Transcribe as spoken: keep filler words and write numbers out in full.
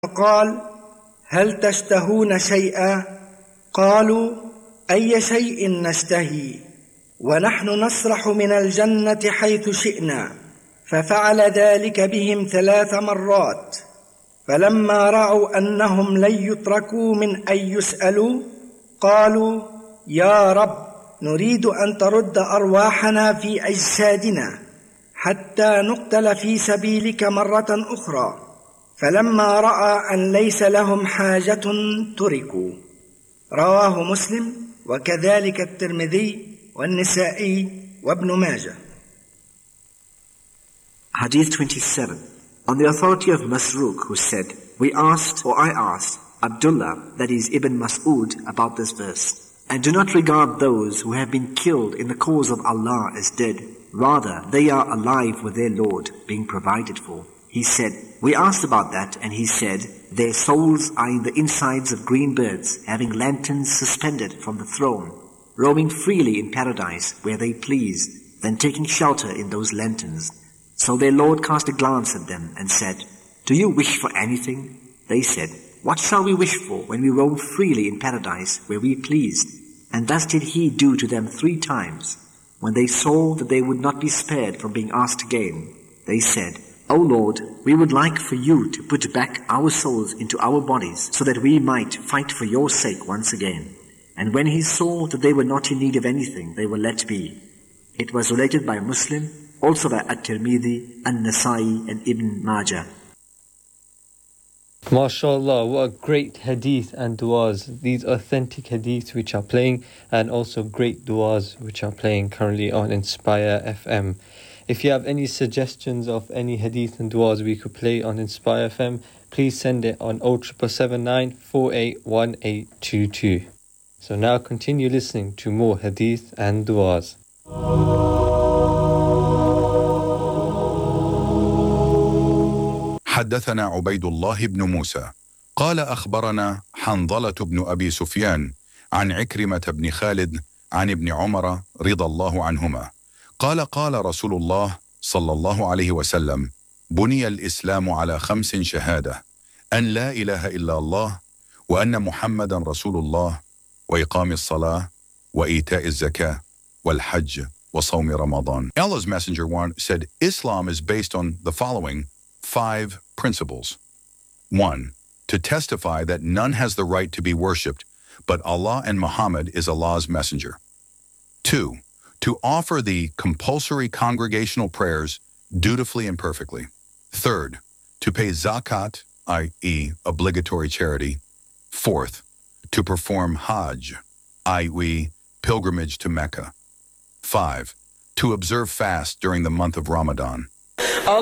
قال هل تشتهون شيئا؟ قالوا أي شيء نشتهي ونحن نسرح من الجنة حيث شئنا. ففعل ذلك بهم ثلاث مرات، فلما رأوا أنهم لن يتركوا من أن يسألوا قالوا يا رب نريد أن ترد أرواحنا في أجسادنا حتى نقتل في سبيلك مرة أخرى. فلما رأى أن ليس لهم حاجة تركوا. رواه مسلم وكذلك الترمذي والنسائي وابن ماجه. Hadith twenty-seven. On the authority of Masruq, who said, we asked, or I asked, Abdullah, that is Ibn Mas'ud, about this verse. And do not regard those who have been killed in the cause of Allah as dead. Rather, they are alive with their Lord, being provided for. He said, we asked about that, and he said, their souls are in the insides of green birds, having lanterns suspended from the throne, roaming freely in paradise where they please, then taking shelter in those lanterns. So their Lord cast a glance at them and said, do you wish for anything? They said, what shall we wish for when we roam freely in paradise where we pleased? And thus did he do to them three times. When they saw that they would not be spared from being asked again, they said, O Lord, we would like for you to put back our souls into our bodies so that we might fight for your sake once again. And when he saw that they were not in need of anything, they were let be. It was related by Muslim, also by At-Tirmidhi, An-Nasai and Ibn Majah. MashaAllah, what a great hadith and du'as. These authentic hadiths which are playing, and also great du'as which are playing currently on Inspire F M. If you have any suggestions of any hadith and du'as we could play on Inspire F M, please send it on oh seven seven nine, four eight one eight two two. So now continue listening to more hadith and du'as. حدثنا عبيد الله بن موسى قال أخبرنا حنظلة بن أبي سفيان عن عكرمة بن خالد عن ابن عمر رضي الله عنهما قال قال رسول الله صلى الله عليه وسلم بني الإسلام على خمس شهادة أن لا إله إلا الله وأن محمدا رسول الله وإقام الصلاة وإيتاء الزكاة والحج وصوم رمضان. Allah's Messenger one said Islam is based on the following five principles. One, to testify that none has the right to be worshipped, but Allah and Muhammad is Allah's messenger. Two, to offer the compulsory congregational prayers dutifully and perfectly. Third, to pay zakat, that is obligatory charity. Fourth, to perform hajj, that is pilgrimage to Mecca. Five, to observe fast during the month of Ramadan.